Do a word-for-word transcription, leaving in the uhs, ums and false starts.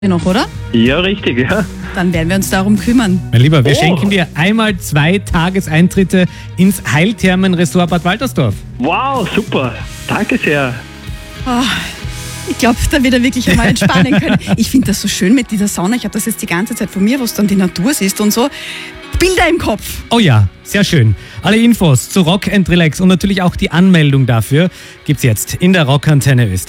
noch, oder? Ja, richtig, ja. Dann werden wir uns darum kümmern. Mein Lieber, wir Oh. schenken dir einmal zwei Tageseintritte ins Heilthermen-Ressort Bad Waltersdorf. Wow, super. Danke sehr. Ah, ich glaube, da wird er wirklich einmal entspannen können. Ich finde das so schön mit dieser Sauna. Ich habe das jetzt die ganze Zeit von mir, wo es dann die Natur siehst und so. Bilder im Kopf. Oh ja, sehr schön. Alle Infos zu Rock and Relax und natürlich auch die Anmeldung dafür gibt's jetzt in der Rockantenne Österreich.